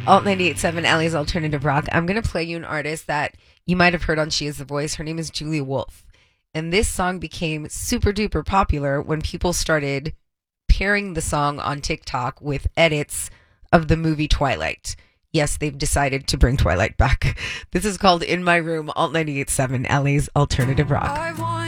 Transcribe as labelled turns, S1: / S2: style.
S1: Alt 98.7 Alley's Alternative Rock. I'm going to play you an artist that you might have heard on She Is the Voice. Her name is Julia Wolf. And this song became super duper popular when people started pairing the song on TikTok with edits of the movie Twilight. Yes, they've decided to bring Twilight back. This is called In My Room, Alt 98.7 Alley's Alternative Rock.